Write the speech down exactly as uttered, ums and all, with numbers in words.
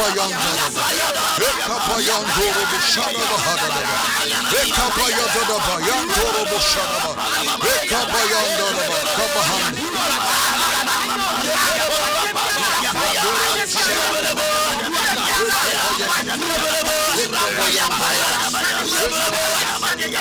Ekabayandaba, Ekabayandoro Bushanaba Hadaba, Ekabayandaba, Yandoro Bushanaba, Ekabayandaba, Kabahan. Ekabayandaba,